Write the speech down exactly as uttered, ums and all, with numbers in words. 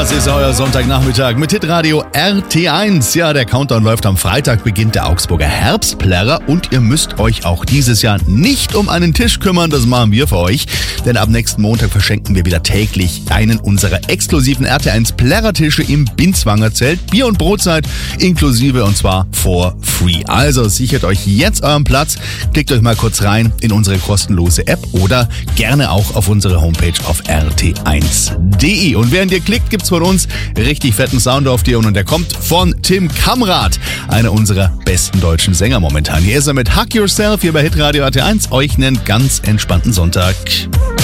Das ist euer Sonntagnachmittag mit Hitradio R T eins. Ja, der Countdown läuft am Freitag, beginnt der Augsburger Herbstplärrer und ihr müsst euch auch dieses Jahr nicht um einen Tisch kümmern, das machen wir für euch. Denn ab nächsten Montag verschenken wir wieder täglich einen unserer exklusiven R T eins Plärrertische im Binswanger Zelt. Bier- und Brotzeit inklusive und zwar for free. Also sichert euch jetzt euren Platz, klickt euch mal kurz rein in unsere kostenlose App oder gerne auch auf unsere Homepage auf r t eins punkt d e. Und während ihr klickt, gibt's von uns richtig fetten Sound auf dir und der kommt von Tim Kamrath, einer unserer besten deutschen Sänger momentan. Hier ist er mit Hug Yourself hier bei Hitradio R T eins. Euch einen ganz entspannten Sonntag.